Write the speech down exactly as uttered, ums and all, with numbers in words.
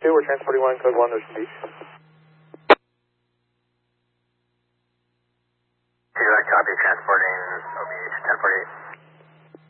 two, we're transporting one, code one, Ocean Beach. two, I copy, transporting O B H ten forty-eight.